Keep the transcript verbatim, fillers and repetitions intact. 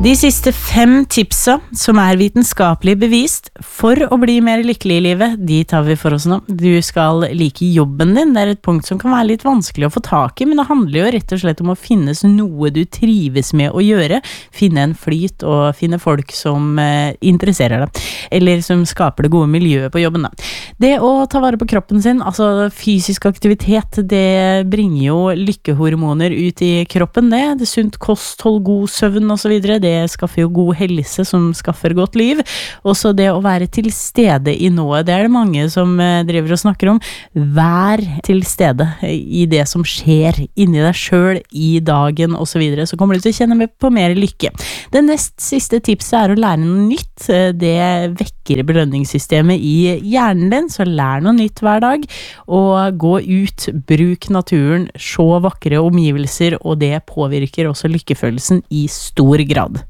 De siste fem tipsa som er vitenskapelig bevist for å bli mer lykkelig i livet, de tar vi for oss nå. Du skal like jobben din, det er et punkt som kan være litt vanskelig å få tak i, men det handler jo rett og slett om å finnes noe du trives med å gjøre, finne en flyt og finne folk som eh, interesserer deg, eller som skaper det gode miljøet på jobben da. Det å ta vare på kroppen sin, altså fysisk aktivitet, det bringer jo lykkehormoner ut i kroppen, det, det er sunt kosthold, god søvn og så videre, det skaffer jo god helse som skaffer godt liv. Også det å være til stede i noe, det er det mange som driver og snakker om. Vær til stede i det som skjer inni deg selv i dagen og så videre, så kommer du til å kjenne med på mer lykke. Det nest siste tipset er å lære noe nytt. Det vekker belønningssystemet i hjernen din, så lær noe nytt hver dag, og gå ut, bruk naturen, se vakre omgivelser, og det påvirker også lykkefølelsen i stor grad.